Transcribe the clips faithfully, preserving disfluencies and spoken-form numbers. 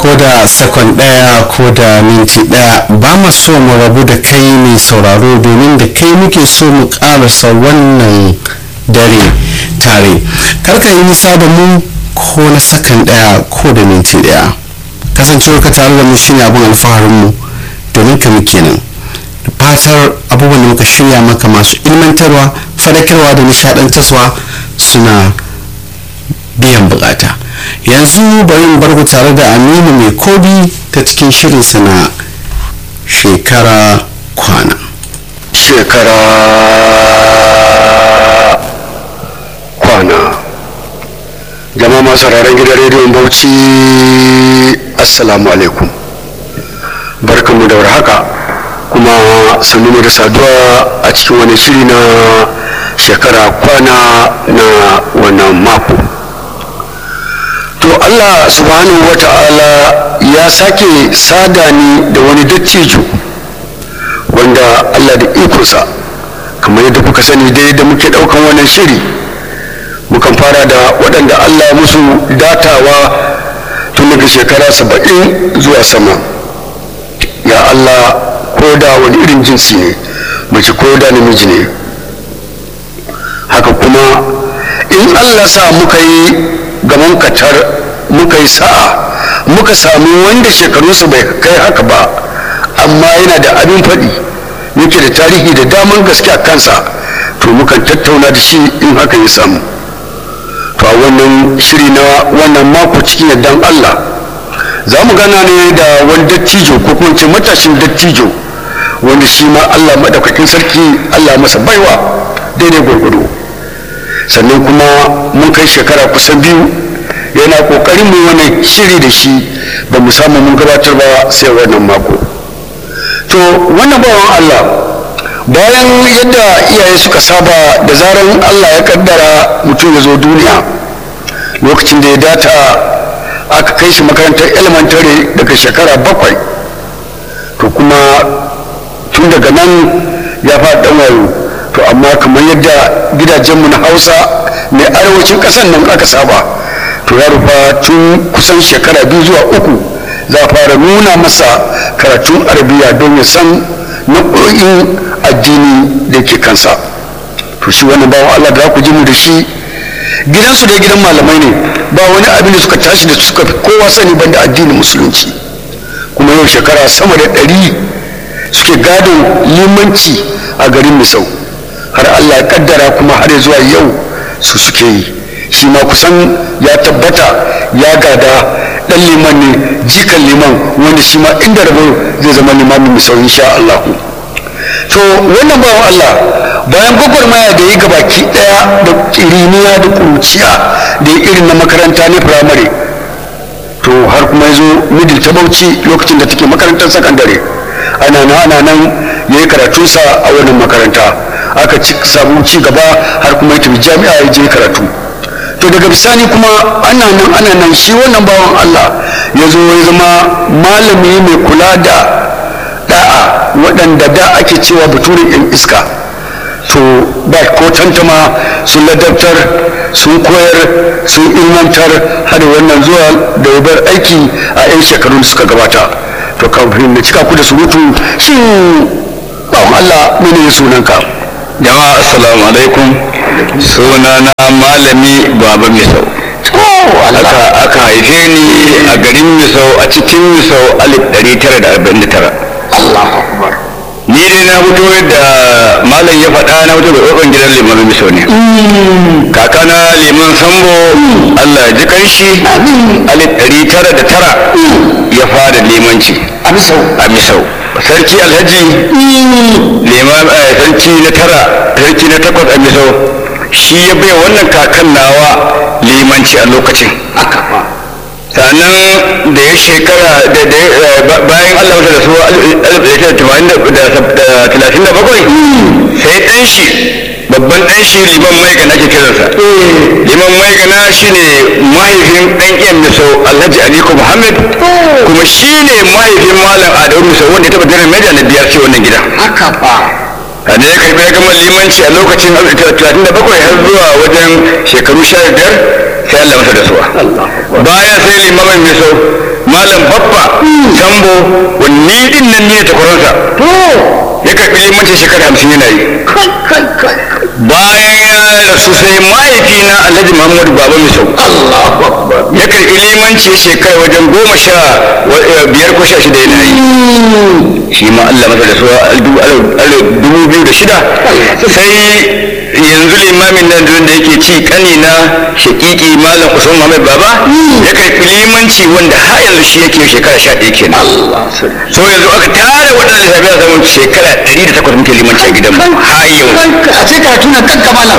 ko da sakon ɗaya ko da minti ɗaya ba mu so mu rabu da kai mai sauraro domin da kai muke so mu ƙarasa wannan dare tare. Karka yi nisa da mu ko na sakan ɗaya ko da minti ɗaya. Kasancewar ka tare da mu shine abin alfaharinmu domin ka muke nan. Fatar abubuwan da muka shirya maka masu ilmantarwa, fadakarwa da nishaɗantarwa suna biyan bukata. Yanzu bari in bar ku tare da Aminu mai kobi ta cikin shirinsa na shekara kwana. Shekara kwana. Jama'a masu sauraron gidan rediyon Bauchi, assalamu alaikum. Barkanmu da warhaka kuma sannu da saduwa a cikin wani shiri na shekara kwana na wannan mako. To Allah subhanahu wa ta'ala ya sake sada ni da wani dattijo wanda Allah da ikonsa, kamar yadda kuka sani dai da muke daukan wannan shiri mukan fara da waɗanda Allah ya musu datawa tun daga shekara saba'in zuwa sama. Ya Allah, ko da wani irin jinsi ne, mace ko da namiji ne. Haka kuma in Allah sa muka yi gaban katar, muka yi sa'a muka sami wanda shekarunsa bai kai haka ba amma yana da abin faɗi, yake da tarihi da daman gaske a kansa, to mukan tattauna da shi in haka ya samu. To a wannan shiri na wannan mako cikin yardan Allah za mu gana ne da wani dattijo ko kuma ce matashin dattijo wanda shi ma Allah maɗaukakin sarki Allah masa baiwa daidai gwargwado. Sannan kuma mun kai shekara kusan biyu yana kokarin mu wani shiri da shi ba mu samu mun gabatar ba sai wannan mako. To wannan bawan Allah, bayan yadda iyaye suka saba da zaran Allah ya kaddara mutum ya zo duniya, lokacin da ya data aka kai shi makarantar elementary daga shekara bakwai, to kuma tun daga nan ya faɗi ɗan wayo. To amma kamar yadda gidajenmu na Hausa mai arewacin ƙasar nan aka saba, to ya rufa tun kusan shekara biyu zuwa uku za a fara nuna masa karatun arabiya don ya san nau'o'in addini da ke kansa. To shi wannan bawan Allah da ku ji mu da shi, gidansu da gidan malamai ne, ba wani abin da suka tashi da suka fi kowa sani banda addinin musulunci. Kuma yau shekara sama da ɗari suke gadon limanci a garin Misau, har Allah ya kaddara kuma har zuwa yau su suke yi. Shi ma kusan ya tabbata ya gada dan liman ne, jikan liman, wanda shi ma inda rabo zai zama limamin Misau insha Allah. To wannan bawan Allah bayan gwagwarmaya da ya gabaki daya da kiriniya da kuruciya da ya irin na makaranta ne firamare, to har kuma ya zo middle ta Bauchi lokacin da take makarantar sakandare. Ana nan ana nan ya yi karatunsa a wannan makaranta, aka ci samu ci gaba har kuma ya tafi jami'a ya je karatu. To daga bisani kuma ana nan ana nan shi wannan bawan Allah ya zo ya zama malami mai kula da da'a waɗanda da ake cewa baturin yan iska. To ba ko tantama sun ladabtar, sun koyar, sun ilmantar har wannan zuwa da yabar aiki a 'yan shekarun da suka gabata. To kafin da cika ku da surutu, shin bawan Allah mene ne sunanka? Jama'a assalamu alaikum. Sunana malami Baba Misau. Aka aka haife ni a garin Misau a cikin Misau alif ɗari tara da arba'in da tara. Allahu Akbar. Ni dai na fito da malam ya faɗa, na fito da tsohon gidan limamin Misau ne. Kakana liman Sambo Allah ya ji kanshi alif ɗari tara da tara ya fara limanci A Misau. a Misau. Sarki Alhaji liman sarki na tara sarki na takwas a Misau shi ya bai wannan kakan nawa limanci a lokacin. Sannan da ya shekara da bayan Allah wata da su talatin da bakwai sai ɗan shi babban ɗan shi liman maigana ke kiransa. Liman maigana shi ne mahaifin ɗan iyan Misau Alhaji Aliko Muhammad, kuma shi ne mahaifin malam Adamu Misau wanda ya taɓa jiran meja na biyar ce wannan gida. Haka ba. Da ya karɓi ya gama limanci a lokacin talatin da bakwai har zuwa wajen shekaru sha biyar sai Allah masa da suwa. Bayan sai limamin Misau malam babba sambo wani din nan ne ta kwaransa ya karɓi limancin shekara hamsin yana yi bayan ya rasu sai mahaifina alhaji muhammadu baba misau ya karɓi limanci shekara wajen goma sha biyar ko sha shida yana yi shi ma Allah masa da suwa dubu biyu da shida sai yanzu limamin nan da yake ci kani na shakiki malam usman muhammad baba ya karɓi limanci wanda har yanzu shi yake shekara sha ɗaya kenan so yanzu aka tara waɗanda lissafi a zaman shekara ɗari da takwas muke limanci a gidan mu har yau a ce ka tuna kan kamala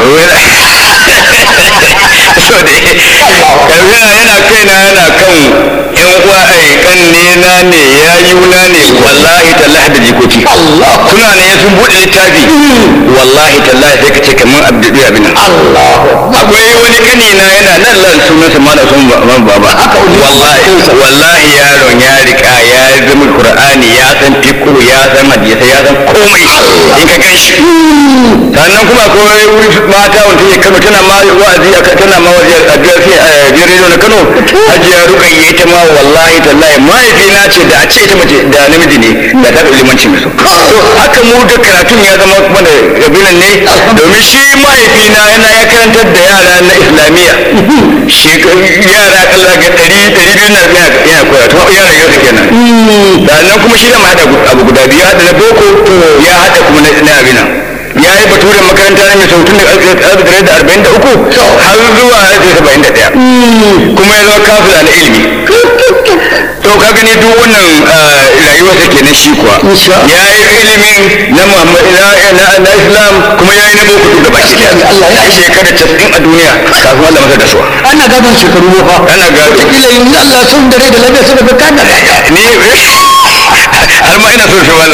so da karfina yana kaina yana kan yan uwa ai kan nena ne yayuna ne wallahi tallahi da jikoki suna ne sun buɗe littafi wallahi tallahi sai ka ce kamar abdullahi abin akwai wani kani na yana nan lan sunansa malam sun baba wallahi wallahi yaron ya rika ya zama qur'ani ya san fiqh ya san hadisi ya san komai in ka gan shi sannan kuma akwai wuri mata wanda take Kano tana ma wa'azi aka tana ma waje a jere na Kano hajiya rukayya ita ma wallahi tallahi mahaifina ce da a ce ita mace da namiji ne da ta ɗauki limanci mai so haka mu da karatun ya zama kuma da gabinan ne domin shi mahaifina yana ya karantar da yara na islamiyya yara kalla ga ɗari ɗari biyu na yana koya to yara yau kenan sannan kuma shi da ma haɗa abu guda biyu haɗa na boko ya haɗa kuma na abinan ya yi baturen makaranta na mai sautun da alif da arba'in da uku har zuwa alif da saba'in da ɗaya kuma ya zama kafila na ilimi to ka gani duk wannan rayuwarsa kenan shi kuwa ya yi ilimin na na islam kuma ya yi na boko duk da baki ya yi shekara casa'in a duniya kafin Allah masa da suwa ana gadon shekaru ba ana gadon kila yanzu Allah sun dare da lafiya suka fi kana ni har ma ina so shi wala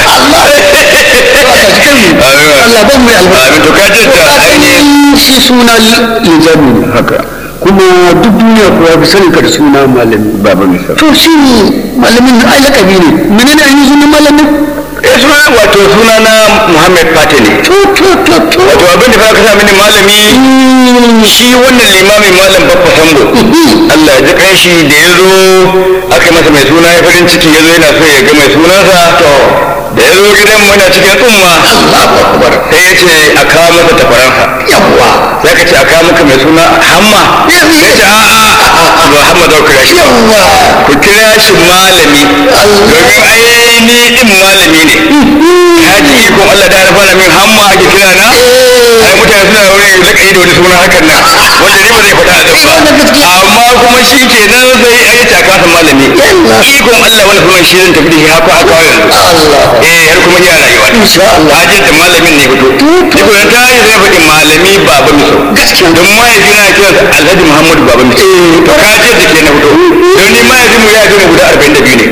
Allah ban mai albarka to ka jinta ainihin shi suna linzami haka kuma duk duniya kuwa fi sani ka da suna malami baba misa to shi malamin ai lakabi ne menene an yi sunan malamin eh suna wato suna na Muhammad Fati ne to to to to wato abin da ka sa mini malami shi wannan limamin malam babba sambo Allah ya ji kai shi da yazo aka masa mai suna ya farin ciki yazo yana so ya ga mai sunansa to da ya zo gidan mu yana cikin tsumma Allahu akbar sai ya ce a kawo masa tafaransa yawa sai ka ce a kawo maka mai suna hamma ya ce a a Muhammad zau kira shi ku kira shi malami domin ai ni din malami ne ya ji iko Allah da alfana min hamma ake kira na ai mutane suna wani lakai da wani suna hakan nan wanda ni ba zai faɗa da ba amma kuma shi ke nan sai ai ta kasa malami ikon Allah wani sunan shi zan tafi da shi haka aka yanzu eh har kuma iya rayuwa insha Allah hajin da malamin ne fito ni ko ta yi zai faɗi malami baba miso gaskiya don mahaifi na kira Alhaji Muhammadu baba miso to ka ce da ke na fito don ni mahaifi mu ya fi mu guda arba'in da biyu ne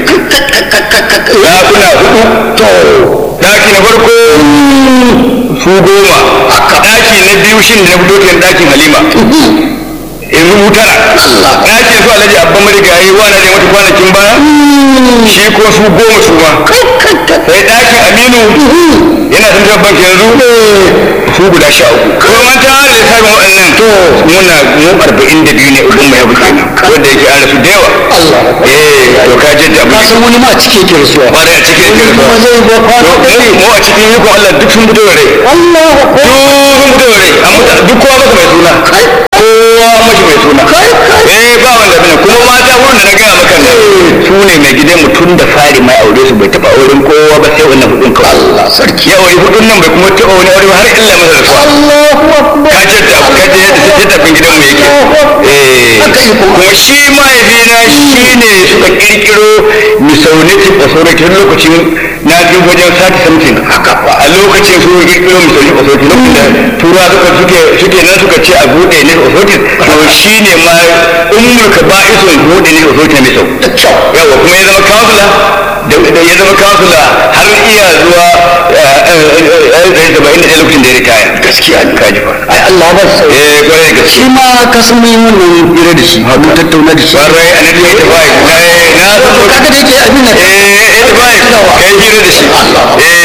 ya kuna hudu to daki na farko su goma daki na biyu shin da na fito kenan dakin Halima in rubutara ɗakin su alhaji abban marigayi wani ne mata kwanakin baya shi ko su goma su ma sai ɗakin aminu yana sun tabbar yanzu su guda sha uku kuma mata da lissafin waɗannan muna mu arba'in da biyu ne ulun mai abu kenan wanda yake an rasu da yawa eh to ka jin abu ka san wani ma cike ke rasuwa ba da cike ke rasuwa mu a cikin yiko Allah duk sun fito da rai Allah duk sun fito da rai amma duk kowa masa mai suna kowa mashi mai suna eh ba wanda bane kuma mata wurin da na gaya maka ne su ne mai gidan mutum da fari mai aure su bai taba auren kowa ba sai wannan hudun kawai Allah sarki ya aure hudun nan bai kuma taba wani aure har illa masa da su Allahu akbar ka ce da ka ce da sai tafin gidan mu yake eh kuma shi mahaifina shi ne suka kirkiro misaunati authority lokacin na ji wajen sati something haka a lokacin su kirkiro misaunati authority lokacin da tura suka suke suke nan suka ce a bude ne authority to shi ne ma ummul kaba'isun bude ne authority mai sau yawa kuma ya zama kansula da ya zama kansula har iya zuwa saba'in da ɗaya lokacin da ya ritaya gaskiya ka ji ba ai Allah ba sai eh kwarai da shi ma ka san mai wannan hira da shi mun tattauna da shi kwarai a nan ya tafi na na kaga da yake abin nan eh eh tafi kai hira da shi eh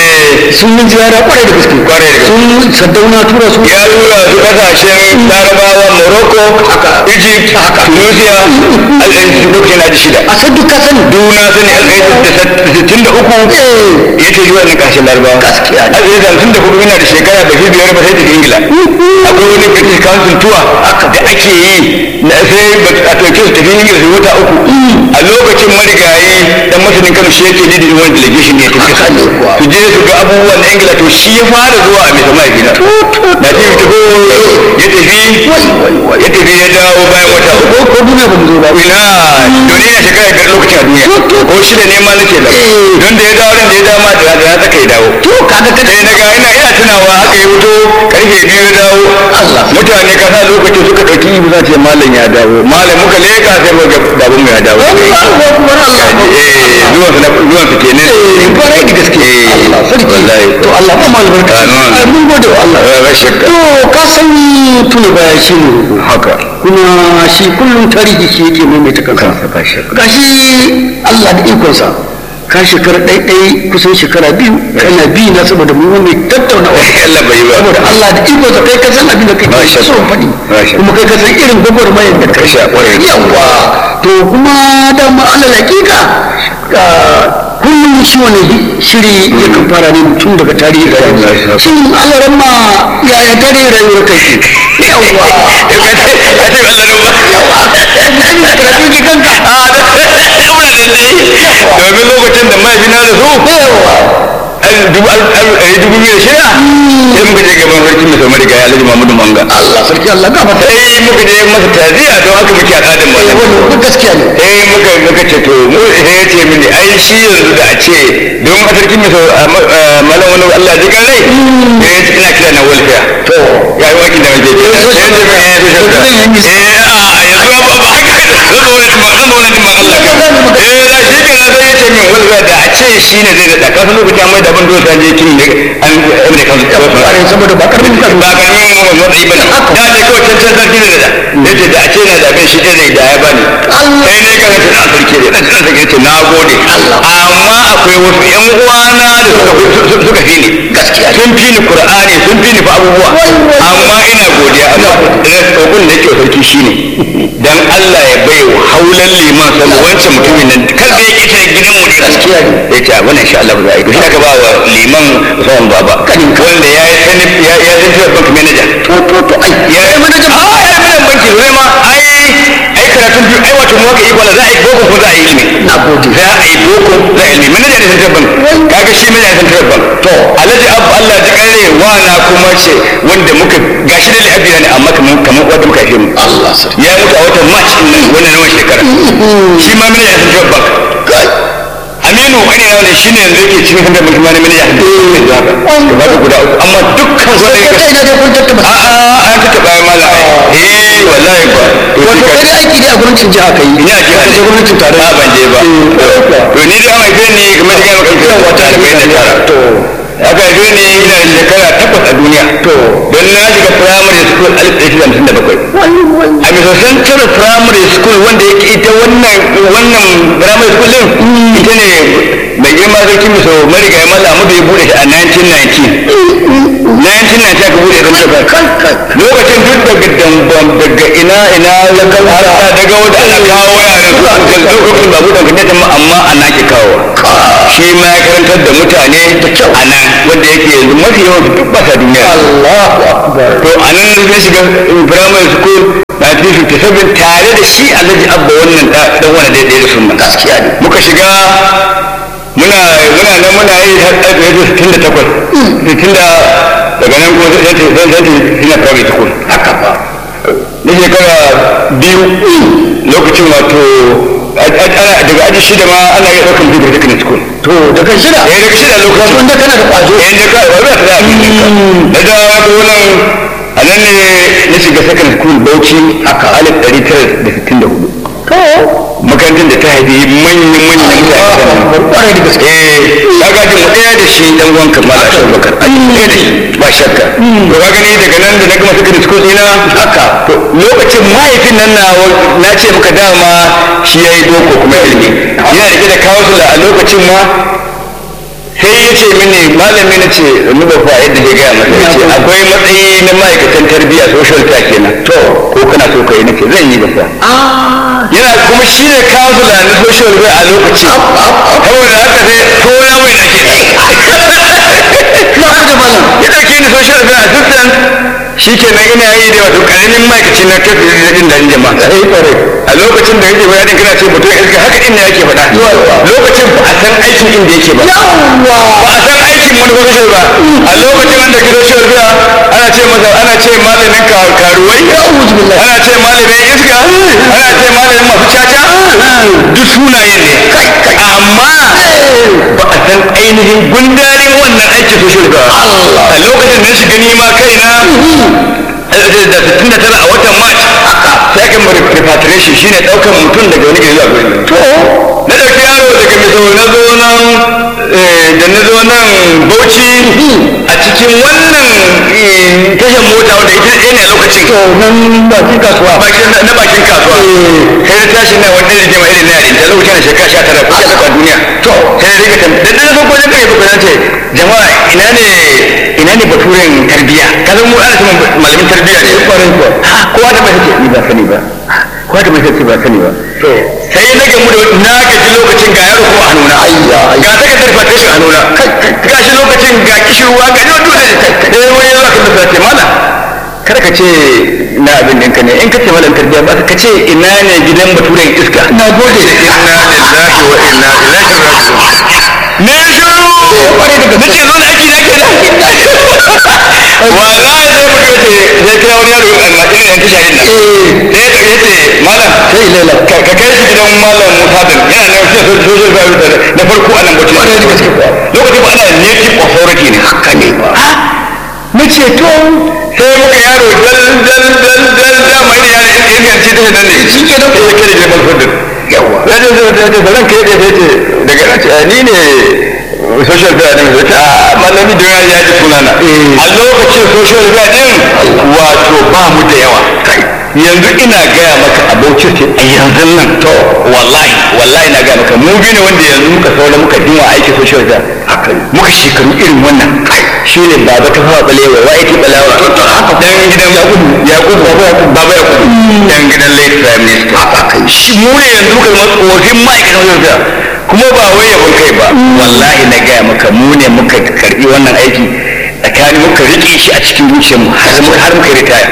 sun yi ziyara kwarai da gaske kwarai da gaske sun Saddauna tura su ya tura su kasashen larabawa morocco egypt tunisia al'ayin lokacin na ji shida a san duka sani duna sani al'ayin da sittin da uku ya ce zuwa na kasashen larabawa gaskiya ne al'ayin hamsin da hudu yana da shekara ba shi biyar ba sai tafi ingila akwai wani british council tour da ake yi na sai a ɗauke su tafi ingila su wata uku a lokacin marigayi dan masanin kano shi yake lidin wani delegation ne ta kasa su je su ga abubuwan na ingila to shi ya fara zuwa a mai sama ya gina na ce ta ko ya tafi ya tafi ya dawo bayan wata uku ko duniya ba mu zo ba ina doni na shekara biyar lokacin a duniya ko shi da nema nake da don da ya dawo da ya dawo ma da ya tsaka ya dawo to kaga kada sai daga ina ina tunawa haka ya fito karfe biyu ya dawo mutane kasa lokacin suka ɗauki ibu za ce malam ya dawo malam muka leka sai muka ga baban mu ya dawo eh zuwan su zuwan su kenan kwarai da gaske Allah sarki wallahi to Allah ba mu albarka ai mun gode wa Allah ba shakka to ka san tuni baya shi ne haka kuma shi kullum tarihi shi yake maimaita kansa ba shakka gashi Allah da ikonsa ka shekara ɗaiɗai kusan shekara biyu kana biyu na saboda mu mai tattauna wa Allah bai ba saboda Allah da ikonsa kai ka san abin da kake so faɗi kuma kai ka san irin gwagwarmayar da kai yawa to kuma dama Allah hakika kullum shi wani shiri yakan fara ne tun daga tarihi rayuwa shin Allah ramma yaya tarihi rayuwar kai yawa a ce Allah mutum da karatu ki kanka domin lokacin da mahaifina da su dubu biyu da shida sai muka je gaban sarki mai samari ga alhaji Muhammadu Manga Allah sarki Allah gafa ta sai muka je masa taziya don haka muke al'adar malam wannan gaskiya ne sai muka muka ce to mu sai ya ce mini ai shi yanzu da a ce don a sarki mai malam wani Allah ji kan rai sai ya ce ina kira na welfare to ya yi wakin da muke sai ya ce mai ya fi shakka eh a yanzu ba ba haka zan ba wani ma zan ba wani ma Allah ka eh da shi ke sai ya ce min welfare da a ce shi ne zai da kasan lokacin mai da ban dosa je kin ne an ne kan kare saboda ba karfin ka ba karfin mu ba zai bane da ne ko cancan sarki ne da yace da a ce na da shi ne da ya bani sai ne kan ta sarki ne dan sarki ce na gode amma akwai wasu yan uwana da suka suka fi ni gaskiya sun fi ni qur'ani sun fi ni fa abubuwa amma ina godiya amma da kokon da yake sarki shine dan Allah ya bai wa haulan liman san wancan mutumin nan kar da yake ta gidan mu gaskiya ne yace wannan insha Allah za a yi to haka ba wa liman son baba wanda ya yi sani ya ya zai bank manager to to to ai ya yi manager a ya yi banki zai ma ai ai karatun biyu ai wato mu ka yi kwala za a yi boko ko za a yi ilimi na gode za a yi boko za a yi ilimi manager ne central bank kaga shi manager central bank to alhaji abu Allah ji kare wa na kuma ce wanda muka gashi da lafiya ne amma kamar kamar wanda muka yi mu Allah sarki ya mutu a watan march din nan wannan nawa shekara shi ma manager central bank aminu wani na wanda shine yanzu yake cikin hundar mutum wani manaja da yanzu haka da ba guda uku amma dukkan wani kai kai da kun tattaba a a an ta bayan mala eh wallahi ba wato kai aiki ne a gwamnatin jiha kai ina jiha ne gwamnatin tarayya ban je ba to ni da mai kai ne kamar da kai kai wata arba'in da tara to aka yi ne ina da shekara takwas a duniya to don na shiga primary school alif ɗaya shida hamsin da bakwai a bisa central primary school wanda yake ita wannan wannan primary school din ita ne mai girma sarki miso marigayi mala mu da ya bude shi a nineteen nineteen nineteen nineteen aka bude da lokacin duk daga dambam daga ina ina ya kawo daga wanda ana kawo yaran su an kan lokacin ba buɗe kan jama'a amma ana ke kawo shi ma ya karantar da mutane a nan wanda yake yanzu mafi yawan duk ba sa duniya Allahu akbar to a nan na shiga primary school nineteen fifty-seven tare da shi alhaji abba wannan dan wani daidai da sunna gaskiya ne muka shiga muna muna nan muna yi har ɗaya sittin da takwas sittin da daga nan kuma zai zai zai zai ina primary school haka ba na shekara biyu lokacin wato daga aji shida ma ana yi ɗaukar biyu da technical school to daga shida eh daga shida lokacin wanda kana da kwazo eh da ka ba za ta da da wannan a nan ne na shiga second school Bauchi aka alif ɗari tara da sittin da hudu to makarantar da ta haifi manyan manyan mutane kwarai da gaske eh kaga jin ɗaya da shi dan uwan kamar Abubakar ɗaya da shi ba shakka to kaga ni daga nan da na gama secondary school ina haka to lokacin mahaifin nan na na ce muka dama shi yayi boko kuma ilimi yana rike da kawusula a lokacin ma sai sai ya ce mini malami na ce ni ba fa yadda ke gaya masa ya ce akwai matsayi na ma'aikatan tarbiyya social care kenan to ko kana so kai nake zan yi ba fa yana kuma shi ne kansula na social care a lokaci saboda haka sai tora mai da ke ya dauke ni social care assistant shi ke nan ina yi da wato karamin ma'aikaci na kafi din da jama'a sai kware a lokacin da yake bayanin kana ce mutum iska haka din ne yake faɗa lokacin ba a san aikin inda yake ba ba a san aikin wani social ba a lokacin wanda ke social biya ana ce masa ana ce malamin karuwai ana ce malamin iska ana ce malamin masu caca duk sunayen ne amma ba a san ainihin gundarin wannan aikin social ba a lokacin da shiga nima kaina da sittin da tara a watan march sai aka mara repatriation shine daukar mutum daga wani gari zuwa gari to na dauki yaro daga miso na zo nan da na zo nan bauchi a cikin wannan tashar mota wanda ita ɗaya ne a lokacin to nan bakin kasuwa na bakin kasuwa sai na tashi na wani ɗaya jama'a irin na yare da lokacin da shekara sha tara ko sha takwas duniya to sai na rika tambaya da na zo kwanan kai bakwai ce jama'a ina ne ina ne baturen tarbiyya kazan mu ana cewa malamin tarbiyya ne kwarai kuwa kowa da bai ce ni ba sani ba kowa da bai ce ba sani ba to sai na gamu da na gaji lokacin ga yaro kuma a nuna ayya ga takardar fatation a nuna ga shi lokacin ga kishirwa ga yau dole da wani yawa kan da ce mana kada ka ce na abin ɗinka ne in ka ce malam tarbiyya ba ka ce ina ne gidan baturen iska na gode inna lillahi wa inna ilaihi raji'un ne shiru na ce zo da aiki na ke da wallahi sai mutum ce zai kira wani yaro a irin yan tasharin nan sai ya ce malam sai lela ka kai shi gidan malam musa bin yana nan sai so so so na farko a nan bacci lokacin ba ana native authority ne haka ne ba na ce to sai muka yaro dal dal dal dal dama ina yana inganci ta nan ne shi ke nan sai ya kira gidan malfordin yawa ya ce sai ce zan kai da sai ce daga nan ce ni ne social media din zai ta malami da ya ji sunana a lokacin social media din wato ba mu da yawa yanzu ina gaya maka abokin ce a yanzu nan to wallahi wallahi na gaya maka mu biyu ne wanda yanzu muka saura muka dinwa aiki social media muka shekaru irin wannan shi ne baba ta fara balewa wa yake balawa dan gidan yakubu yakubu baba yakubu baba yakubu dan gidan late prime minister shi mu ne yanzu muka zama tsohon ma'aikatan social media kuma ba wai yabon kai ba wallahi na gaya maka mu ne muka karbi wannan aiki tsakanin muka rike shi a cikin zuciyarmu har muka har muka ritaya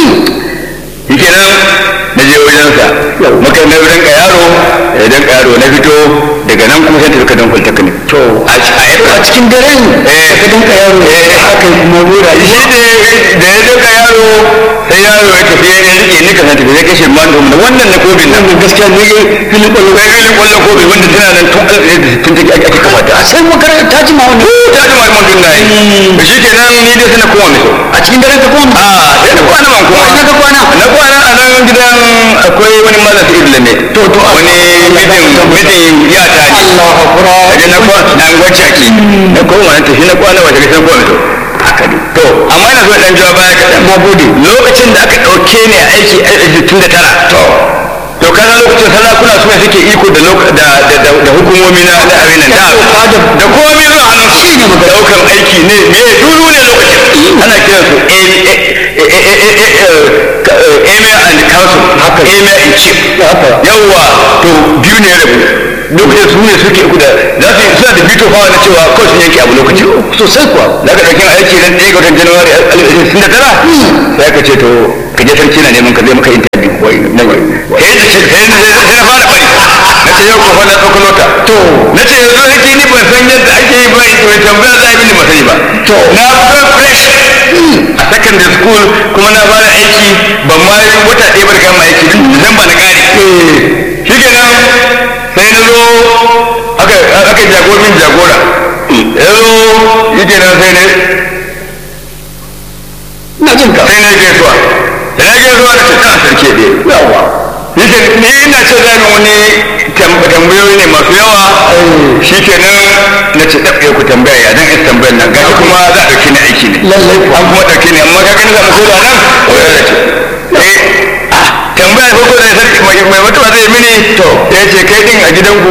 yake nan na je wajensa muka na rinka yaro idan yaro na fito daga nan kuma sai ta rika don polytechnic to a cikin daren ka dinka yaro aka yi kuma rura shi da ya dinka yaro sai yaro ya tafi ya rike ni kan tafi zai kashe man da wannan na kobin nan gaskiya ne filin kwallo kai filin kwallo kobin wanda tana nan tun alif da sittin take ake kamata sai makaranta ta ji ma wani ta ji ma mun dinga yi shi kenan ni dai sai na koma miso a cikin daren ta koma a sai na kwana man koma na kwana na kwana a nan gidan akwai wani malam sai ibla ne to to wani mijin mijin ya ta ne Allahu akbar idan na kwana na gwacha ki na koma na tafi na kwana wata sai koma miso haka ne to amma ina so dan jawa baya kaɗan na gode lokacin da aka ɗauke ni a aiki a sittin da tara to to kana lokacin sarakuna suna suke iko da da da da hukumomi na na abin nan da da komai zuwa hannun shi ne muka daukar aiki ne me duru ne lokacin ana kiran su emir and council haka emir in chief yawa to biyu ne rabu lokacin su ne suke uku da za su suna da bito fawa na cewa kawai sun yanke abu lokacin sosai kuwa da aka ɗauki aiki ran ɗaya ga watan januwari alif sittin da tara sai aka ce to ka je sarki na neman ka zai maka interview wai nan wai sai da ce sai na fara bari na ce yau kuma na ɗauka lota to na ce yanzu sarki ni ban san yadda ake yi ba mai tambaya za a yi masani ba to na fara fresh a secondary school kuma na fara aiki ban ma yi wata ɗaya bar gama aiki zan ba na ƙari shi kenan sai na zo aka aka jagorin jagora ya zo yi kenan sai ne na jin ka sai na gaisuwa da na gaisuwa da ce kan sarki ɗaya yawa yake ni ina ce zai wani tambayoyi ne masu yawa shi kenan na ce ɗaɓɓe ku tambaya ya zan isa tambayar nan gashi kuma za a ɗauki ni aiki ne lallai an kuma ɗauki ni amma ka gani za mu kula nan ko ya ce eh tambaya farko da sarki mai mutuwa zai mini to ya ce kai din a gidanku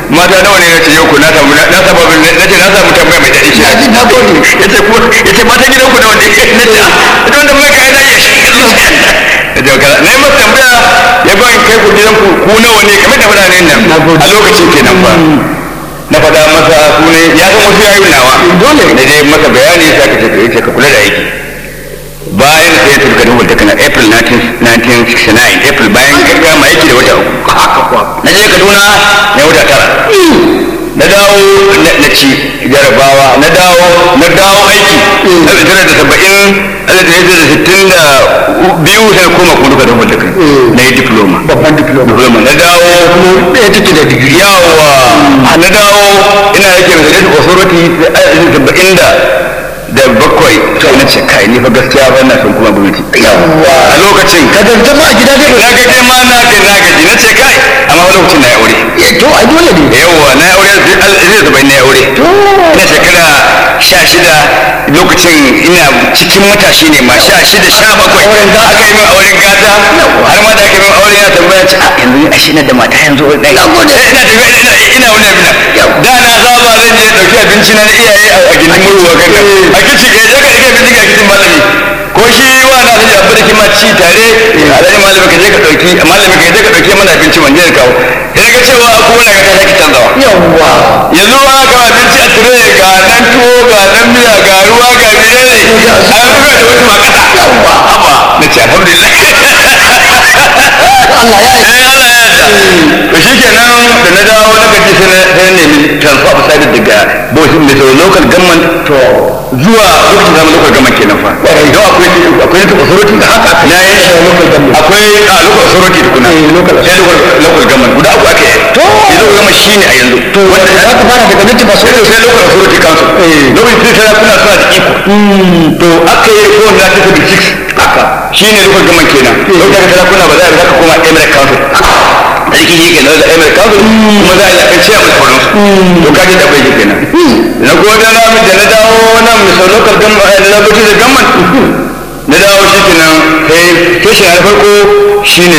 mata nawa ne nace yau ku na samu na samu nace na samu tambaya mai daɗi na ji na gode yace ku yace mata gidan ku nawa ne nace ita wanda mai kai na yi shi da kala na yi masa tambaya ya ba in kai ku gidan ku ku nawa ne kamar da mutanen nan a lokacin kenan fa na faɗa masa su ne ya san wasu yayin nawa dole da dai masa bayani sai ka ce to yace ka kula da aiki bayan sai ya turka dubu daga april nineteen sixty-nine april bayan gaggawa mai aiki da wata uku haka kuwa na je kaduna na wata tara na dawo na ci jarabawa na dawo na dawo aiki na tara da saba'in alif da da sittin da biyu sai koma kuma duka dubu daga na yi diploma babban diploma diploma na dawo ɗaya take da digiri yawa na dawo ina yake da state authority saba'in da da bakwai to na ce kai ni fa gaskiya ba na son kuma gwamnati a lokacin ka danta ma a gida dai na gaje ma na ga na gaji na ce kai amma a lokacin na aure eh to ai dole ne yawa na aure zai zuba na aure ina shekara sha shida lokacin ina cikin matashi ne ma sha shida sha bakwai aka yi min auren gata har ma da aka yi min auren ya tambaya ce a yanzu a shi na da mata yanzu ina tafiya ina ina wani abin da na saba zan je dauki abinci na iyaye a gindin murwa kan a kici ke je ka rike abinci ga kitin malami ko shi wa na alhaji abu da kima ci tare alhaji malami ka je ka dauki malami ka je ka dauki mana abinci wanda ya kawo sai ga cewa ko na ga ta saki canzawa yawwa yanzu ma ka abinci a tire ga nan tuwo ga nan miya ga ruwa ga menene an rufe da wasu makata yawwa haba na ce alhamdulillah Allah ya yi Allah ya yarda to shikenan da na dawo na gaji sai na sai na nemi transfer of side daga bosin da local government to zuwa lokacin zama local government kenan fa don akwai akwai local authority da haka na yi local government akwai a local authority tukuna local sai local government guda uku ake to local government shine a yanzu to wanda za ka fara daga nan ba sai sai local authority council lokacin sai kuna suna da iko to aka yi ko na ta da six haka shine local government kenan lokacin da kuna ba za ka koma emirate council da yake yi kenan da emirate council kuma za a yi akan ciyar da sauransu to kaji da bai kenan na kuma da na da na dawo nan misal local government na lokaci da government na dawo shi kenan sai station na farko shine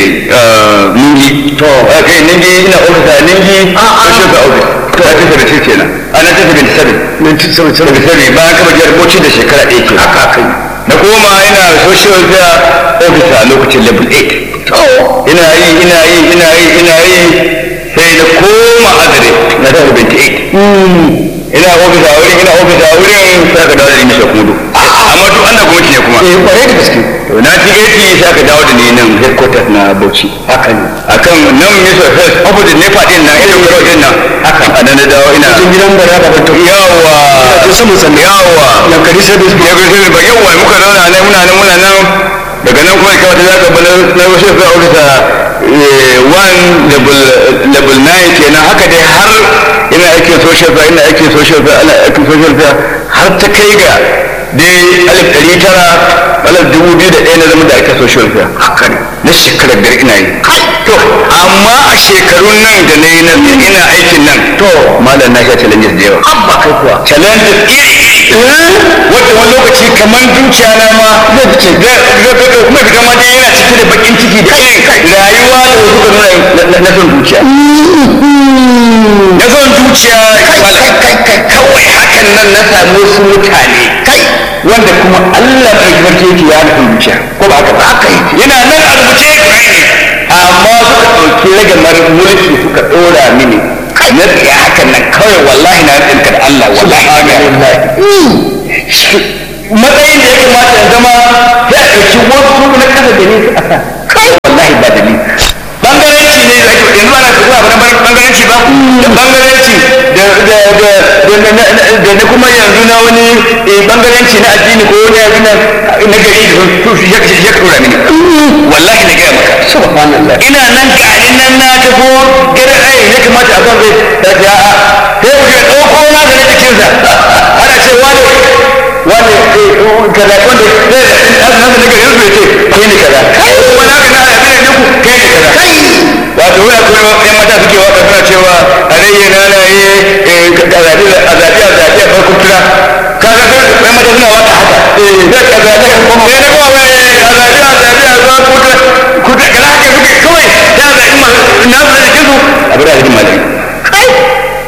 ningi to kai ningi ina office a ningi social ga office to a tafi da shi kenan a na tafi da seven nineteen seventy-seven bayan kama jihar bauchi da shekara ɗaya ke haka kai na koma ina social welfare officer a lokacin level eight ina yi ina yi ina yi ina yi sai na koma azare na tafi twenty-eight ina ofisa wurin ina ofisa wurin sai ka dawo da ni sai kudu amma duk Allah gwamnati ne kuma eh kwarai da gaske to na ci eighty sai ka dawo da ni nan headquarters na Bauchi haka ne akan nan Minister of Health opposite NEPA din nan irin karo din nan haka a nan dawo ina cikin gidan bara da bato yawa to samu sanne yawa yankari service ya ga sai ba yawa muka zauna nan muna nan muna nan daga nan kuma kawai za ka bala na wasu ga ofisa one level level nine kenan haka dai har ina aikin social fa ina aikin social fa ina aikin social fa har ta kai ga dai alif ɗari tara alif dubu biyu da ɗaya na zama da ake social fa haka ne na shekarar biyar ina yi to amma a shekarun nan da na yi nan ina aikin nan to malam na sha challenges da yawa abba kai kuwa challenges iri iri wanda wani lokaci kamar dukiya na ma zai fice kuma fita ma dai yana cike da bakin ciki da irin rayuwa da wasu ka nuna na son dukiya na son dukiya kawai hakan nan na samu wasu mutane kai wanda kuma Allah bai farke yake ya nufin dukiya ko ba haka ba haka yake yana nan a rubuce Ibrahim amma suka ɗauki ragamar mulki suka ɗora mini na tsaye hakan nan kawai wallahi na tsinka da Allah wallahi matsayin da ya kamata ya zama ya ɗauki wasu na kasa da ni a sa kai wallahi ba da ni bangaranci ne da ake yanzu ana tafiya ba na bangaranci ba da bangaranci da da da da na kuma yanzu na wani bangaranci na addini ko wani abin na gari da su ya ya kura mini wallahi na gaya maka subhanallah ina nan gani nan na tafi gare ai ya kamata a zan zai ta ce a'a sai ku je ɗauko na da cikin sa ana ce wani wani kaza wanda zai da nan da nake yanzu ce kai ne kaza kai wani haka na abin da ku kai ne kaza kai wato wani akwai yan mata suke waka suna cewa alayya na na yi kazaɗi a zaɓi a zaɓi a farkon tura kaga sai yan mata suna waka haka zai kazaɗi a kuma sai na kuma wai a zaɓi a zaɓi a farkon tura kuta kaza haka suke kawai ya zaɓi ma na su da jikinsu a bada jikin malami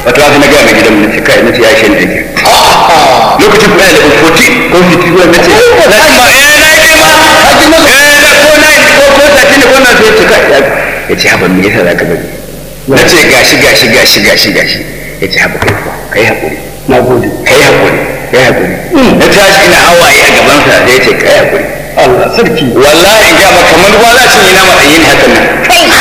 wata wata na gaya mai gidan na ce kai na ce ya shi ne ake lokacin kuma yana da forty ko fifty ko na ce na ce ma eh na yi ma haji na eh na ko na ko ko thirteen ko na sai ce kai ya ce haba me yasa zaka bari na ce gashi gashi gashi gashi gashi ya ce haba kai ko kai hakuri na gode kai hakuri kai hakuri na tashi ina hawaye a gaban sa sai ya ce kai hakuri Allah sarki wallahi ga ba kamar wala cin ina ma yin hakan nan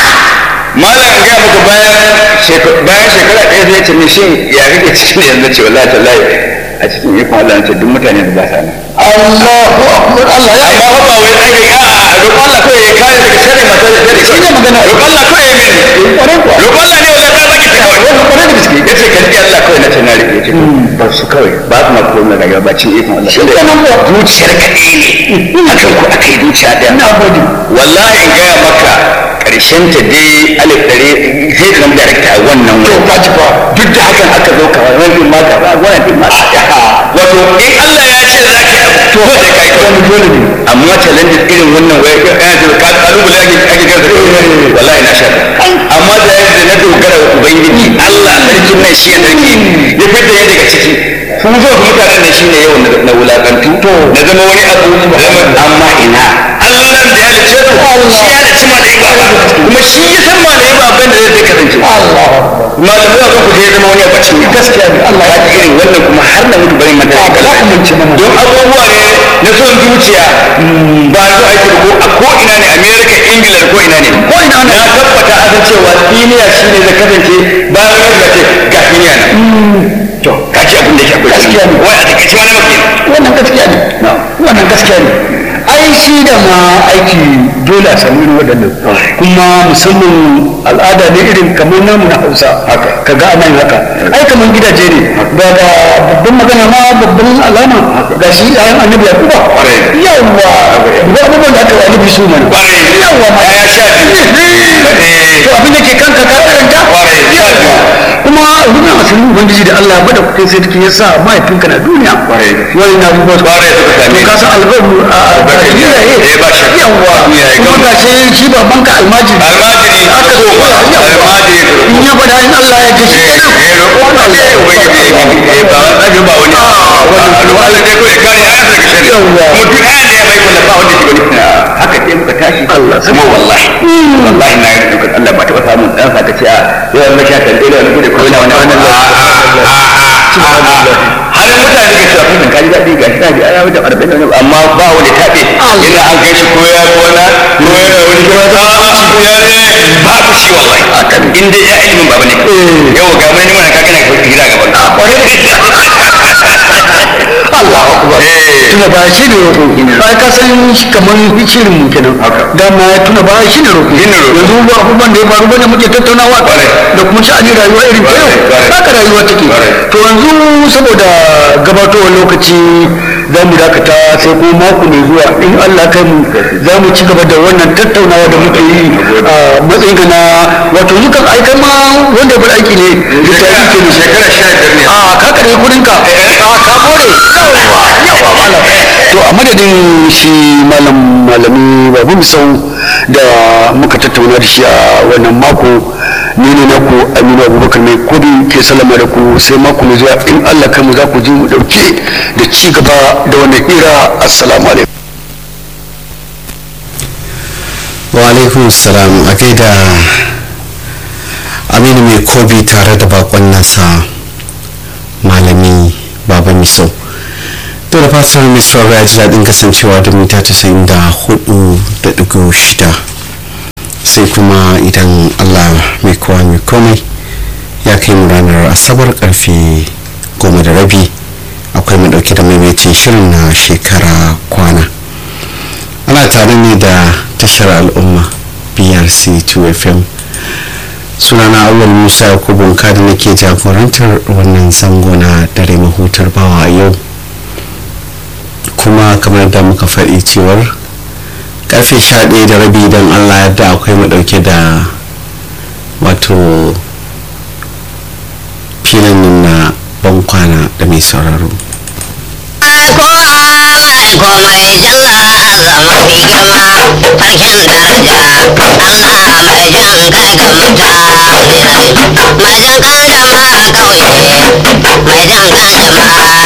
malam ga maka bayan bayan shekara ɗaya zai ce min shin ya kake cikin yanzu ce wallahi tallahi a cikin ikon Allah ce duk mutane da ba sa nan Allahu akbar Allah ya amma ba wai dan ga a roƙon Allah ko ya kare daga sharri mata da sharri shi ne magana roƙon Allah ko ya mene roƙon Allah ne wallahi ba baki ta kawai ko da gaske yace ka ji Allah kawai na tana rike ce ba su kawai ba su ma ko na rayuwa ba cin ikon Allah shi ne zuciyar ka ne akan ku akai zuciya da na gode wallahi in ga maka karshen ta dai alif dare sai da darakta a wannan wani ba ci ba duk da hakan aka zo ka wani ma ka ba wani din ma wato in Allah ya ce za ka to sai kai ka wani dole ne amma challenge irin wannan wai ka ka kalubale ake ake ga wallahi na sha amma da yadda na dogara wa ubangiji Allah sarkin nan shi ya sarki ya fitar da daga ciki sun zo mutanen da shine yau na wulakantu to na zama wani abu amma ina Allah da ya ce to shi ya ci ma da ibada kuma shi ya san ma da ibada da zai kasance Allah malamai a kanku sai zama wani a bacin gaskiya ne Allah ya ji irin wannan kuma har na mutu bari mata da kallon don abubuwa ne na son zuciya ba su aiki ko a ko ina ne America Ingila ko ina ne ko ina na tabbata a san cewa duniya shine zai kasance bayan wanda ce ga duniya na to kaji abin da yake gaskiya ne wai a take wani mafi wannan gaskiya ne wannan gaskiya ne ai shi da ma aiki dole a samu irin waɗannan kuma musamman al'ada ne irin kamar namu na Hausa ka ga ana yin haka ai kamar gidaje ne ba da babban magana ma babban alama ga shi ayan annabi Yakuba yawa ba abubuwan da aka yi annabi su mana yawa ma ya sha to abin da ke kanka ka karanta kuma runa asirin ubangiji da Allah bada kuɗin sai take yasa mahaifinka na duniya wani na abubuwa to ka san albaru a iyaye yawa kuma ga shi shi baban ka almajiri almajiri aka zo almajiri in ya bada in Allah ya ji shi wannan ne ubangiji ba wani ba wani Allah ne ko ya kare ya daga shari'a mutum ɗaya ne bai kula ba wanda shi wani haka sai muka tashi Allah kuma wallahi wallahi na yi dukkan Allah ba ta samu dan sa ta ce a yawan masha ta dole wani kudi ko na wani wannan har mutane da cewa kun kaji daɗi ga shi daɗi ana wajen arba'in da amma ba wani taɓe ina an kai shi ko ya kona ko ya da wani kuma ta ko ya ne babu shi wallahi in dai ya ilimin baba ne yau ga mai mana ka kana kai gida gaban ka Allahu akbar tuna ba shi ne roƙo ba ka san kamar shirin mu kenan da ma tuna ba shi ne roƙo yanzu ba abubuwan da ya faru bane muke tattaunawa da kuma sha'ani rayuwa irin ta yau haka rayuwa take to yanzu saboda gabatowar lokaci za mu dakata sai kuma mako mai zuwa in Allah kai mu za mu ci gaba da wannan tattaunawa da muke yi a matsayin ka na wato yukan aikan ma wanda ya bar aiki ne da ta yi ke shekara sha biyar ne a ka kare kudin ka a ka more yawa yawa malam to a madadin shi malam malami babu misau da muka tattauna da shi a wannan mako ni ne naku Aminu Abubakar mai kudi ke salama da ku sai mako mai zuwa in Allah kai mu za ku ji mu dauke da ci gaba da wannan hira. Assalamu alaikum. Wa alaikum salam. A gaida Aminu mai kobi tare da bakon nasa malami Baba Misau. To da fatar mai sauraro ya ji daɗin kasancewa da mita tasa'in da hudu da ɗigo shida. Sai kuma idan Allah mai kowa mai komai ya kai mu ranar asabar karfe goma da rabi akwai mu dauke da maimaitin shirin na shekara kwana. Ana tare ne da tashar al'umma B R C two F M. Sunana Awal Musa Yakubu da nake jagorantar wannan zango na dare mahutar bawa a yau, kuma kamar da muka faɗi cewar karfe sha ɗaya da rabi don Allah yadda akwai mu ɗauke da wato filin na bankwana da mai sauraro. iko mai jalla azama fi girma sarkin daraja Allah mai jan kai ga mutane mai jan kan jama'a kauye mai jan kan jama'a